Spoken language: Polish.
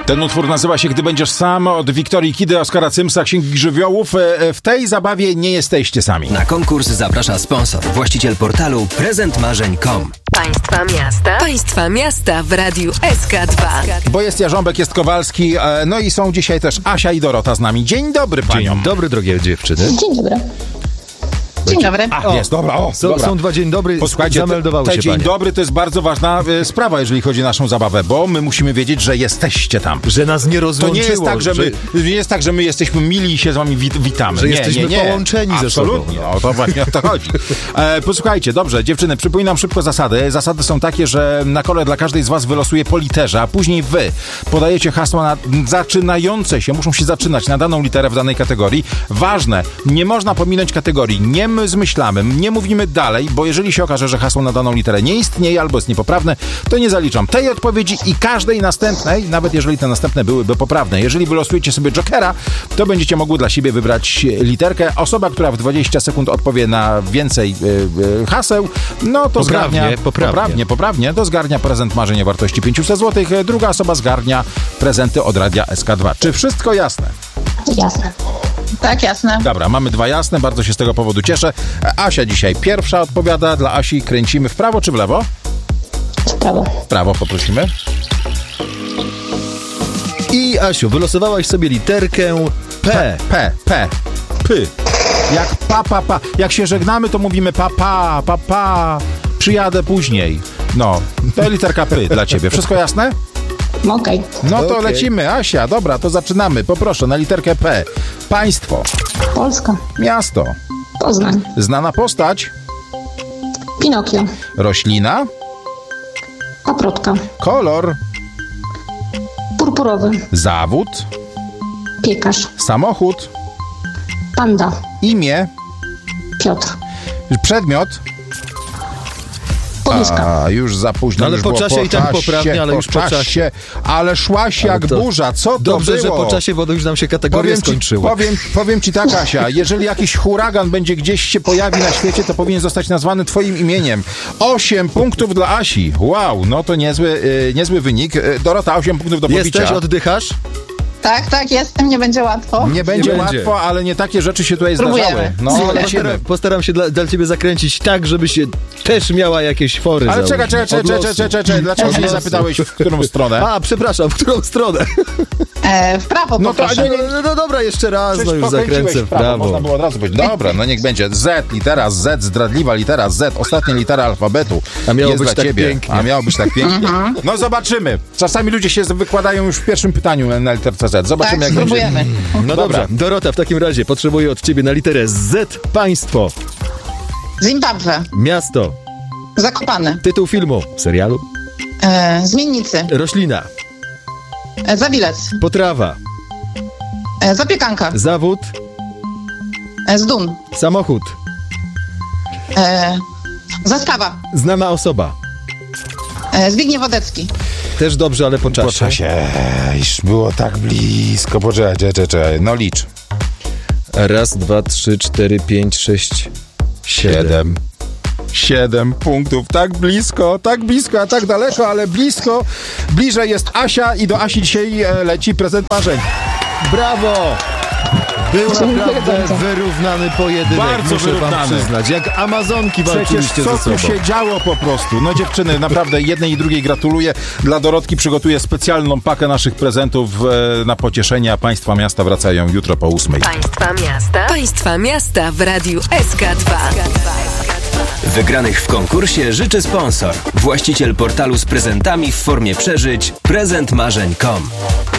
Ten utwór nazywa się Gdy będziesz sam, od Wiktorii Kidy, Oskara Cymsa, Księgi Żywiołów. W tej zabawie nie jesteście sami. Na konkurs zaprasza sponsor, właściciel portalu prezentmarzeń.com. Państwa miasta w Radiu SK2. Bo jest Jarząbek, jest Kowalski, no i są dzisiaj też Asia i Dorota z nami. Dzień dobry paniom. Dzień dobry, drogie dziewczyny. Dzień dobry. Dzień dobry. Jest, dobra, dobra. Są dwa dzień dobry, posłuchajcie, zameldowały te się dzień panie. dobry to jest bardzo ważna sprawa, jeżeli chodzi o naszą zabawę, bo my musimy wiedzieć, że jesteście tam. Że nas nie To rozłączyło. nie jest tak, nie jest tak, że my jesteśmy mili i się z wami witamy. Że nie, jesteśmy nie. połączeni ze sobą. Absolutnie, no to właśnie o to chodzi. Posłuchajcie, dobrze, dziewczyny, przypominam szybko zasady. Zasady są takie, że na kole dla każdej z was wylosuje po literze, a później wy podajecie hasła zaczynające się, muszą się zaczynać na daną literę w danej kategorii. Ważne, nie można pominąć kategorii. Nie my zmyślamy, nie mówimy dalej, bo jeżeli się okaże, że hasło na daną literę nie istnieje albo jest niepoprawne, to nie zaliczam tej odpowiedzi i każdej następnej, nawet jeżeli te następne byłyby poprawne. Jeżeli wylosujecie sobie jokera, to będziecie mogły dla siebie wybrać literkę. Osoba, która w 20 sekund odpowie na więcej haseł, no to poprawnie, to zgarnia prezent marzeń o wartości 500 zł. Druga osoba zgarnia prezenty od Radia SK2. Czy wszystko jasne? Jasne. Tak, jasne. Dobra, mamy dwa jasne, bardzo się z tego powodu cieszę. Asia dzisiaj pierwsza odpowiada. Dla Asi kręcimy w prawo czy w lewo? W prawo. W prawo poprosimy. I Asiu, wylosowałaś sobie literkę P. P. Jak pa. Jak się żegnamy, to mówimy pa. Przyjadę później. No, to literka P dla ciebie. Wszystko jasne? Okej. No to Okej. lecimy. Asia, dobra, to zaczynamy. Poproszę na literkę P. Państwo. Polska. Miasto. Poznań. Znana postać. Pinokio. Roślina. Paprotka. Kolor. Purpurowy. Zawód. Piekarz. Samochód. Panda. Imię. Piotr. Przedmiot. Podwyżka. A, już za późno. No, ale już po było czasie i tak poprawnie, ale już po czasie. Ale szłaś jak to burza. Co to Dobrze, było? że po czasie, bo już nam się kategorie skończyły. Powiem ci tak, Asia, jeżeli jakiś huragan będzie gdzieś się pojawi na świecie, to powinien zostać nazwany twoim imieniem. 8 punktów dla Asi. Wow, no to niezły wynik. Dorota, 8 punktów do pobicia. Jesteś, oddychasz? Tak, jestem, nie będzie łatwo. Nie będzie będzie. łatwo, ale nie takie rzeczy się tutaj zdarzały. Spróbujemy. No, lecimy. Postaram się dla ciebie zakręcić tak, żebyś też miała jakieś fory. Ale załóżmy. czekaj, dlaczego się nie losu. zapytałeś, w którą stronę? A, przepraszam, w którą stronę? W prawo No to poproszę. No dobra, jeszcze raz, Przecież już pokręciłeś zakręcę w Można prawo. było od razu powiedzieć. Dobra, no niech będzie. Z, litera Z, zdradliwa litera Z, ostatnia litera alfabetu. A miało jest być dla tak ciebie. pięknie. A miało być tak pięknie. No zobaczymy. Czasami ludzie się wykładają już w pierwszym pytaniu na literce Z. Zobaczymy, Tak, jak będzie. spróbujemy. No Dobra. dobrze, Dorota, w takim razie potrzebuję od ciebie na literę Z. Państwo, Zimbabwe. miasto, Zakopane. tytuł filmu, serialu, Zmiennicy. roślina, Zabilec. potrawa, Zapiekanka. zawód, Zdun. samochód, Zastawa. znana osoba. Zbigniew Wodecki. Też dobrze, ale po czasie. Po czasie. Już było tak blisko. Poczekaj. No licz. Raz, 2, 3, 4, 5, 6, 7. 7 punktów. Tak blisko, a tak daleko, ale blisko. Bliżej jest Asia i do Asi dzisiaj leci prezent marzeń. Brawo! Był naprawdę bardzo. wyrównany pojedynek, Bardzo muszę wam wyrównany. przyznać. Jak Amazonki Przecież walczyliście co ze tu sobą. się działo po prostu. No dziewczyny, naprawdę jednej i drugiej gratuluję. Dla Dorotki przygotuję specjalną pakę naszych prezentów na pocieszenie, a państwa miasta wracają jutro po 8. Państwa miasta w Radiu SK2. Wygranych w konkursie życzy sponsor, właściciel portalu z prezentami w formie przeżyć prezentmarzeń.com.